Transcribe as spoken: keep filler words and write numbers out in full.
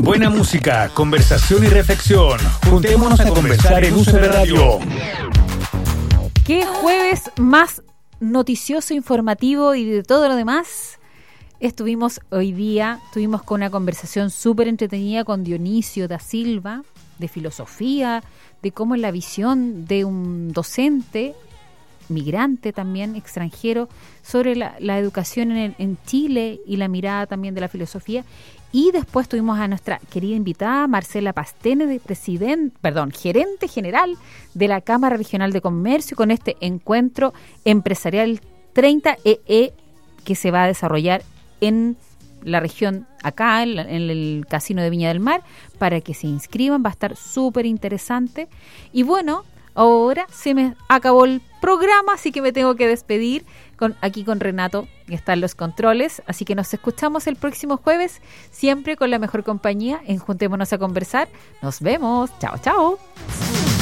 Buena música, conversación y reflexión. Juntémonos a conversar en U C B Radio. ¿Qué jueves más noticioso, informativo y de todo lo demás? Estuvimos hoy día, tuvimos con una conversación súper entretenida con Dionisio da Silva, de filosofía, de cómo es la visión de un docente, migrante también, extranjero, sobre la, la educación en, en Chile y la mirada también de la filosofía. Y después tuvimos a nuestra querida invitada, Marcela Pastene, de presidente, perdón, gerente general de la Cámara Regional de Comercio, con este encuentro empresarial treinta E E que se va a desarrollar en la región, acá en, la, en el Casino de Viña del Mar, para que se inscriban. Va a estar súper interesante. Y bueno, ahora se me acabó el programa, así que me tengo que despedir con, aquí con Renato, que está en los controles. Así que nos escuchamos el próximo jueves, siempre con la mejor compañía en Juntémonos a Conversar. Nos vemos. Chao, chao.